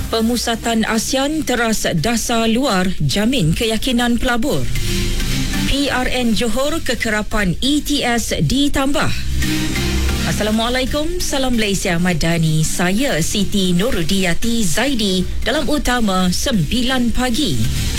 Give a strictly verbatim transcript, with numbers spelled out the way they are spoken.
Pemusatan ASEAN teras dasar luar jamin keyakinan pelabur. P R N Johor kekerapan E T S ditambah. Assalamualaikum, salam Malaysia Madani. Saya Siti Nurudiyati Zaidi dalam Utama sembilan pagi.